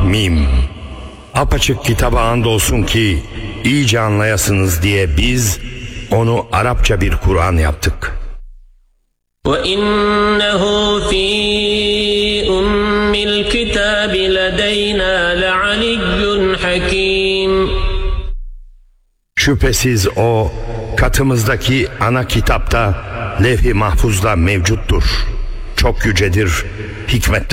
Mim. Apaçık kitaba andolsun ki iyice anlayasınız diye biz onu Arapça bir Kur'an yaptık. وَإِنَّهُ فِي أُمِّ الْكِتَابِ لَدَيْنَا لَعَلِيٌّ حَكِيمٌ. Şüphesiz o katımızdaki ana kitapta Levh-i Mahfuz'da mevcuttur. Çok yücedir, hikmet